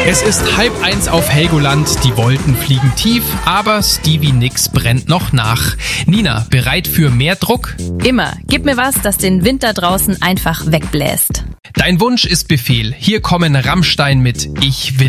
Es ist 12:30 auf Helgoland, die Wolken fliegen tief, aber Stevie Nicks brennt noch nach. Nina, bereit für mehr Druck? Immer. Gib mir was, das den Winter draußen einfach wegbläst. Dein Wunsch ist Befehl. Hier kommen Rammstein mit Ich will